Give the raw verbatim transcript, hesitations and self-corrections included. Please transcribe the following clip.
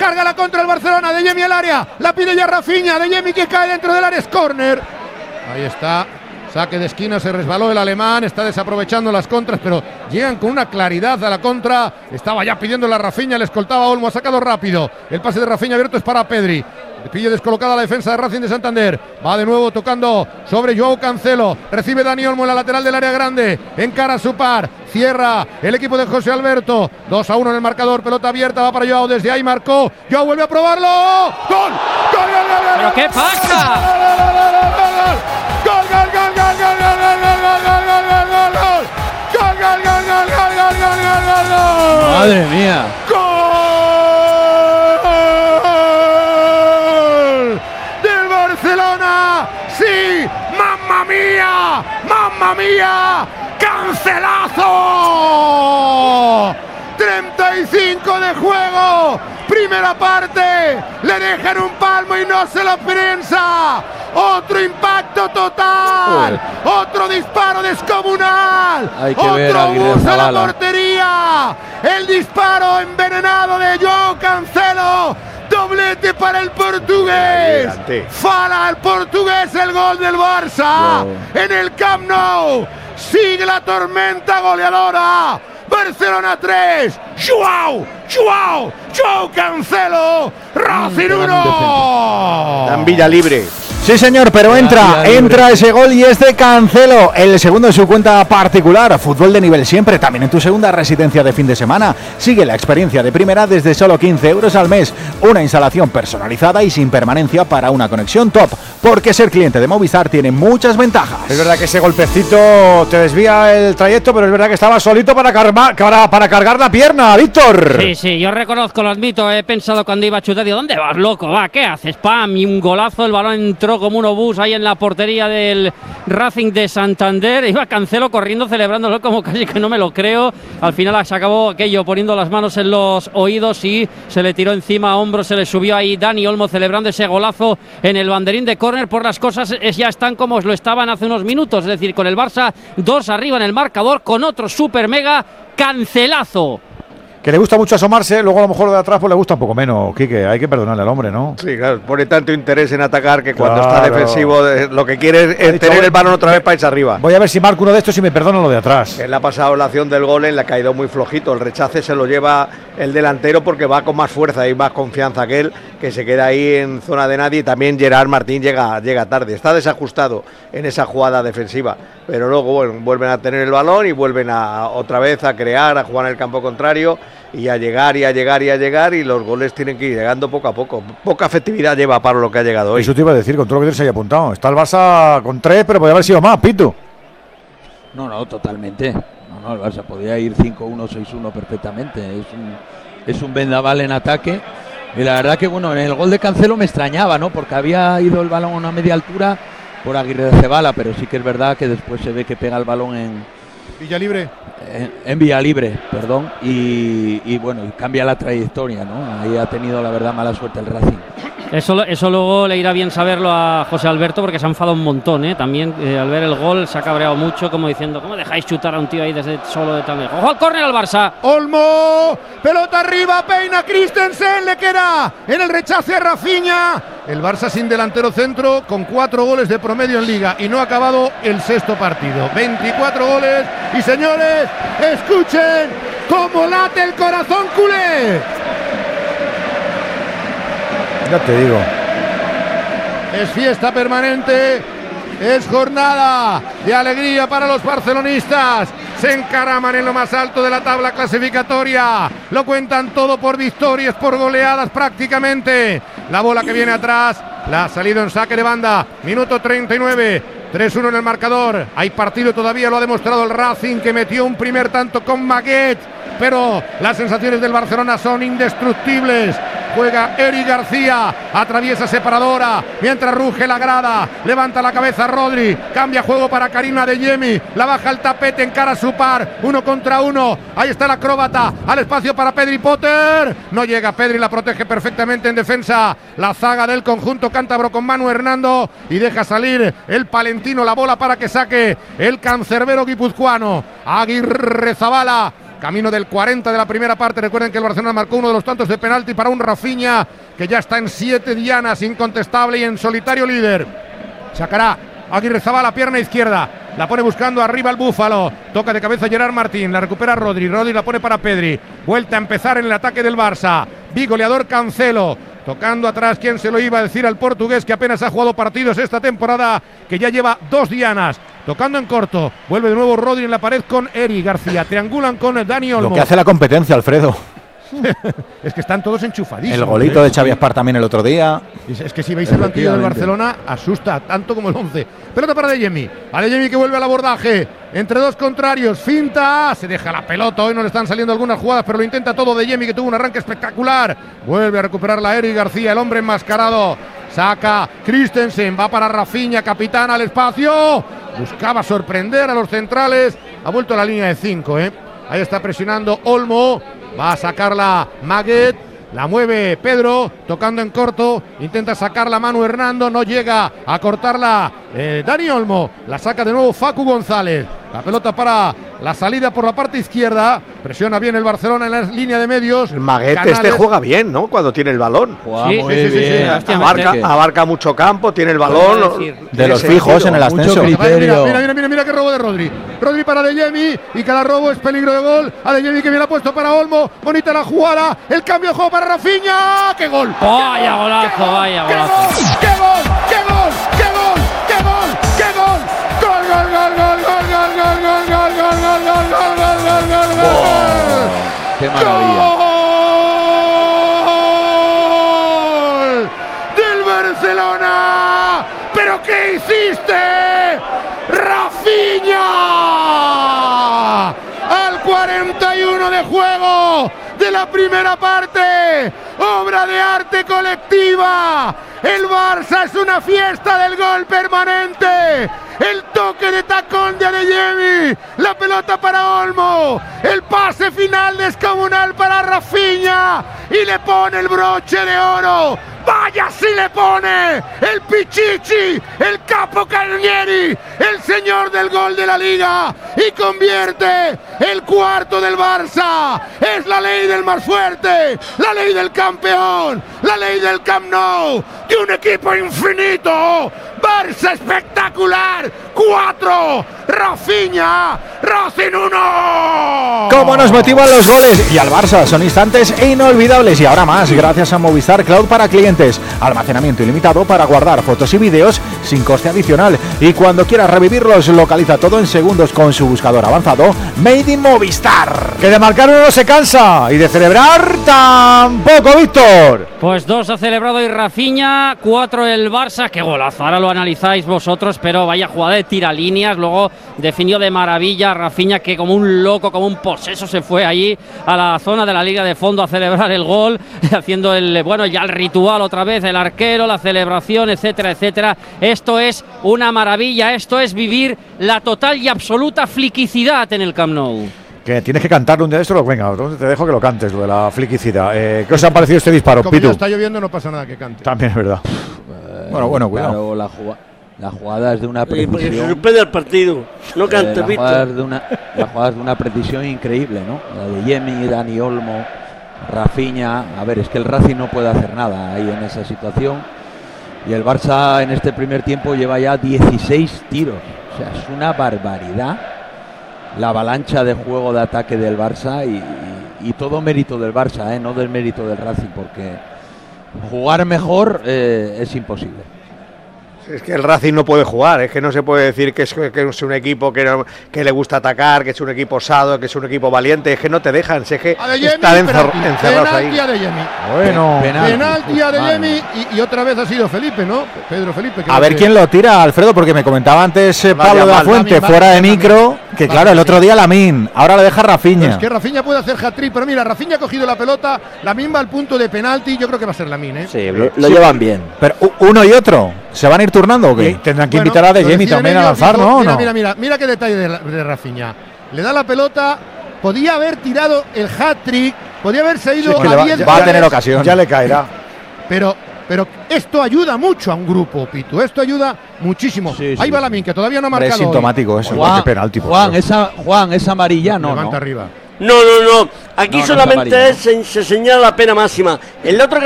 carga la contra el Barcelona, De Jemi al área, la pide ya Rafinha, De Jemi que cae dentro del área, es córner. Ahí está, saque de esquina, se resbaló el alemán, está desaprovechando las contras, pero llegan con una claridad a la contra. Estaba ya pidiendo la Rafinha, le escoltaba Olmo, ha sacado rápido. El pase de Rafinha abierto es para Pedri. Pille descolocada la defensa de Racing de Santander. Va de nuevo tocando sobre Joao Cancelo. Recibe Dani Olmo en la lateral del área grande. Encara a su par. Cierra el equipo de José Alberto. dos a uno en el marcador. Pelota abierta. Va para Joao. Desde ahí marcó. Joao vuelve a probarlo. ¡Gol! ¡Gol! ¡Gol! ¡Gol! ¿Pero qué pasa? ¡Gol! ¡Gol! ¡Gol! ¡Gol! ¡Gol! ¡Gol! ¡Gol! ¡Gol! ¡Madre mía! Barcelona, sí, mamma mía, mamma mía, cancelazo, treinta y cinco de juego, primera parte, le dejan un palmo y no se lo piensa, otro impacto total, Uy. otro disparo descomunal, otro bus a la portería, el disparo envenenado de Joao Cancelo. Doblete para el portugués. Fala el portugués el gol del Barça. Wow. En el Camp Nou. Sigue la tormenta goleadora. Barcelona tres. Joao. Joao. Joao Cancelo. Racing uno. Dan Villa libre. Sí, señor, pero entra, entra ese gol y es de Cancelo, el segundo de su cuenta particular. Fútbol de nivel siempre, también en tu segunda residencia de fin de semana. Sigue la experiencia de primera desde solo quince euros al mes. Una instalación personalizada y sin permanencia para una conexión top. Porque ser cliente de Movistar tiene muchas ventajas. Es verdad que ese golpecito te desvía el trayecto, pero es verdad que estaba solito para, carma, para, para cargar la pierna, Víctor. Sí, sí, yo reconozco, lo admito, he pensado cuando iba a chutar, digo, ¿dónde vas, loco? Va, ¿qué haces? Pam, y un golazo, el balón entró como un obús ahí en la portería del Racing de Santander. Iba Cancelo corriendo, celebrándolo como casi que no me lo creo. Al final se acabó aquello poniendo las manos en los oídos y se le tiró encima a hombros, se le subió ahí Dani Olmo celebrando ese golazo en el banderín de córner. Por las cosas ya están como lo estaban hace unos minutos, es decir, con el Barça dos arriba en el marcador, con otro super mega cancelazo. Que le gusta mucho asomarse, luego a lo mejor lo de atrás pues le gusta un poco menos, Quique, hay que perdonarle al hombre, ¿no? Sí, claro, pone tanto interés en atacar que cuando claro. está defensivo lo que quiere es dicho, tener el balón otra vez para irse arriba. Voy a ver si marco uno de estos y me perdono lo de atrás. Él ha pasado la acción del gol, él le ha caído muy flojito, el rechace se lo lleva el delantero porque va con más fuerza y más confianza que él, que se queda ahí en zona de nadie, y también Gerard Martín llega, llega tarde, está desajustado en esa jugada defensiva, pero luego bueno, vuelven a tener el balón y vuelven a otra vez a crear, a jugar en el campo contrario y a llegar y a llegar y a llegar, y los goles tienen que ir llegando poco a poco. Poca efectividad lleva para lo que ha llegado hoy. Eso te iba a decir, con todo lo que se haya apuntado. Está el Barça con tres, pero podría haber sido más, Pito. No, no, totalmente. No, no, el Barça podía ir cinco uno, seis uno perfectamente. Es un, es un vendaval en ataque. Y la verdad que, bueno, en el gol de Cancelo me extrañaba, ¿no? Porque había ido el balón a una media altura por Aguirre de Cebala, pero sí que es verdad que después se ve que pega el balón en... Villa libre. En, en vía libre, perdón, y, y bueno, y cambia la trayectoria, ¿no? Ahí ha tenido la verdad mala suerte el Racing. Eso, eso luego le irá bien saberlo a José Alberto, porque se ha enfadado un montón, ¿eh? También eh, al ver el gol se ha cabreado mucho, como diciendo, ¿cómo dejáis chutar a un tío ahí desde solo de tal lejos? ¡Ojo al córner al Barça! Olmo, pelota arriba, peina Christensen, le queda en el rechace a Rafinha. El Barça sin delantero centro, con cuatro goles de promedio en Liga y no ha acabado el sexto partido. veinticuatro goles y, señores, escuchen cómo late el corazón culé. Ya te digo. Es fiesta permanente, es jornada de alegría para los barcelonistas. Se encaraman en lo más alto de la tabla clasificatoria. Lo cuentan todo por victorias, por goleadas prácticamente. La bola que viene atrás, la ha salido en saque de banda. Minuto treinta y nueve. tres uno en el marcador. Hay partido todavía, lo ha demostrado el Racing, que metió un primer tanto con Maguet. Pero las sensaciones del Barcelona son indestructibles. Juega Eric García, atraviesa separadora, mientras ruge la grada, levanta la cabeza Rodri, cambia juego para Karim Adeyemi, la baja al tapete, encara a su par, uno contra uno, ahí está el acróbata, al espacio para Pedri Potter, no llega Pedri, la protege perfectamente en defensa, la zaga del conjunto cántabro con Manu Hernando, y deja salir el palentino la bola para que saque el cancerbero guipuzcoano. Aguirre Zabala camino del cuarenta de la primera parte. Recuerden que el Barcelona marcó uno de los tantos de penalti para un Rafinha que ya está en siete dianas, incontestable y en solitario líder. Sacará Aguirre Zabala, pierna izquierda, la pone buscando arriba el Búfalo, toca de cabeza Gerard Martín, la recupera Rodri, Rodri la pone para Pedri, vuelta a empezar en el ataque del Barça, bigoleador Cancelo, tocando atrás, ¿quién se lo iba a decir al portugués que apenas ha jugado partidos esta temporada, que ya lleva dos dianas? Tocando en corto, vuelve de nuevo Rodri en la pared con Eri García, triangulan con Dani Olmo. Lo que hace la competencia, Alfredo. Es que están todos enchufadísimos. El golito ¿eh? de Xavi Espar también el otro día. Es que si veis el banquillo del Barcelona, asusta tanto como el once. Pelota para Adeyemi. Adeyemi que vuelve al abordaje. Entre dos contrarios. Finta. Se deja la pelota. Hoy no le están saliendo algunas jugadas, pero lo intenta todo Adeyemi, que tuvo un arranque espectacular. Vuelve a recuperar la Eri García, el hombre enmascarado. Saca Christensen. Va para Rafinha, capitán al espacio. Buscaba sorprender a los centrales. Ha vuelto a la línea de cinco, ¿eh? Ahí está presionando Olmo. Va a sacarla Maguet, la mueve Pedro, tocando en corto, intenta sacar la mano Hernando, no llega a cortarla eh, Dani Olmo, la saca de nuevo Facu González, la pelota para la salida por la parte izquierda, presiona bien el Barcelona en la línea de medios. El Maguet este juega bien, ¿no? Cuando tiene el balón. Sí, muy sí, sí, bien. sí, abarca, abarca mucho campo, tiene el balón. De los fijos en el ascenso. Mira, mira, mira, mira, mira que robo de Rodri. Rodri para Adeyemi y cada robo es peligro de gol. Adeyemi que viene ha puesto para Olmo. Bonita la jugada. El cambio de juego para Rafinha. ¡Qué gol! Vaya golazo, vaya golazo. ¡Qué gol! ¡Qué gol! ¡Qué gol! ¡Qué gol! ¡Qué gol! ¡Gol, gol, gol, gol, gol, gol, gol, gol, gol, gol, gol, gol, gol, gol, gol, gol! ¡Qué maravilla! ¡Gol del Barcelona! ¿Pero qué hiciste, Rafinha? Al cuarenta y uno de juego de la primera parte, obra de arte colectiva. El Barça es una fiesta del gol permanente. El toque de tacón de Adeyemi, la pelota para Olmo, el pase final descomunal para Rafinha y le pone el broche de oro. ¡Vaya si le pone! El Pichichi, el Capo Carnieri, el señor del gol de la Liga, y convierte el cuarto del Barça. Es la ley del más fuerte, la ley del campeón, la ley del Camp Nou, de un equipo infinito. Barça espectacular, cuatro, Rafinha, Racing uno. ¿Cómo nos motivan los goles? Y al Barça son instantes inolvidables y ahora más gracias a Movistar Cloud para clientes. Almacenamiento ilimitado para guardar fotos y vídeos sin coste adicional. Y cuando quieras revivirlos, localiza todo en segundos con su buscador avanzado Made in Movistar. Que de marcar uno no se cansa y de celebrar tampoco, Víctor. Pues dos ha celebrado y Rafinha, cuatro el Barça. Qué golazo, ahora lo analizáis vosotros, pero vaya jugada de tiralíneas. Luego definió de maravilla Rafinha, que como un loco, como un poseso se fue allí a la zona de la línea de fondo a celebrar el gol, haciendo el, bueno, ya el ritual otra vez, el arquero, la celebración, etcétera, etcétera. Esto es una maravilla, esto es vivir la total y absoluta fliquicidad en el Camp Nou. Que tienes que cantarlo un día de esto, venga, te dejo que lo cantes, lo de la fliquicidad. Eh, ¿Qué os ha parecido este disparo, Como Pitu? ya está lloviendo, no pasa nada que cante. También es verdad. Eh, Bueno, bueno, cuidado. Claro, la, jugada, la jugada es de una Sí, porque se precisión. suspende el partido. No eh, cante, la, jugada es Víctor. de una, la jugada es de una precisión increíble, ¿no? La de Yemi, Dani Olmo, Rafinha. A ver, es que el Racing no puede hacer nada ahí en esa situación. Y el Barça en este primer tiempo lleva ya dieciséis tiros. O sea, es una barbaridad la avalancha de juego de ataque del Barça y, y, y todo mérito del Barça, ¿eh? No del mérito del Racing, porque jugar mejor eh, es imposible. Es que el Racing no puede jugar, es que no se puede decir que es, que es un equipo que, no, que le gusta atacar, que es un equipo osado, que es un equipo valiente, es que no te dejan, es que Adeyemi, están encer, penalti, encerrados ahí. penalti Adeyemi. Bueno, Penalti. Penalti a Adeyemi y, y otra vez ha sido Felipe, ¿no? Pedro Felipe. A ver quién lo tira, Alfredo, porque me comentaba antes eh, Pablo de la Fuente, Lamin, fuera de Lamin, micro, que Lamin, claro, el otro día Lamin, ahora lo deja Rafinha. Es que Rafinha puede hacer hat-trick, pero mira, Rafinha ha cogido la pelota, Lamin va al punto de penalti, yo creo que va a ser Lamin, ¿eh? Sí, lo, lo llevan bien. Pero u- uno y otro, ¿se van a ir turnando o y qué? tendrán que Bueno, invitar a lo Adeyemi deciden también a ellos, lanzar, dijo, ¿no? Mira, ¿no? mira, mira, mira qué detalle de, de Rafinha. Le da la pelota, podía haber tirado el hat-trick, podía haberse ido Sí, que le a va- diez ya- va a goles, tener ocasión. Ya le caerá. Pero, pero esto ayuda mucho a un grupo, Pitu. Esto ayuda muchísimo. Sí, sí, Ahí va sí. Lamin, que todavía no ha Hombre, marcado. es sintomático eso. Juan, qué penalti, por Juan, favor. esa, Juan, esa amarilla no, Levanta no. arriba. No, no, no. Aquí No, no es solamente amarilla, ¿no? se, se señala la pena máxima. El otro que